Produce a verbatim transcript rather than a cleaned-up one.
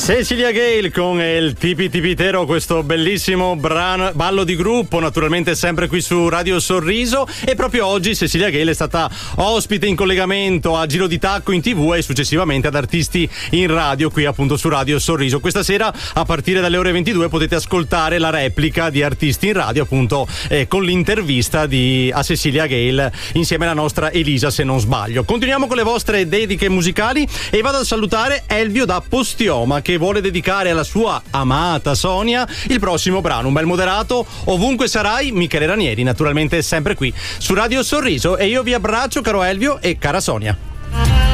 Cecilia Gale con il Tipi Tipitero, questo bellissimo brano, ballo di gruppo, naturalmente sempre qui su Radio Sorriso. E proprio oggi Cecilia Gale è stata ospite in collegamento a Giro di Tacco in tivù e successivamente ad Artisti in Radio qui appunto su Radio Sorriso. Questa sera a partire dalle ore ventidue potete ascoltare la replica di Artisti in Radio appunto eh, con l'intervista di, a Cecilia Gale insieme alla nostra Elisa, se non sbaglio. Continuiamo con le vostre dediche musicali e vado a salutare Elvio da Postioma che vuole dedicare alla sua amata Sonia il prossimo brano, un bel moderato, Ovunque sarai, Michele Ranieri, naturalmente sempre qui su Radio Sorriso. E io vi abbraccio, caro Elvio e cara Sonia.